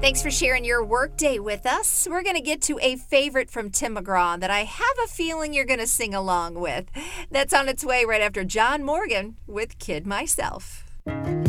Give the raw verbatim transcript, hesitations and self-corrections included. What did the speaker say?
Thanks for sharing your workday with us. We're going to get to a favorite from Tim McGraw that I have a feeling you're going to sing along with. That's on its way right after John Morgan with Kid Myself.